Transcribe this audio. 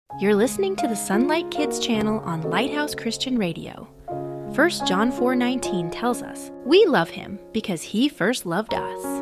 You're listening to the Sunlight Kids channel on Lighthouse Christian Radio. 1 John 4:19 tells us, "We love him because he first loved us."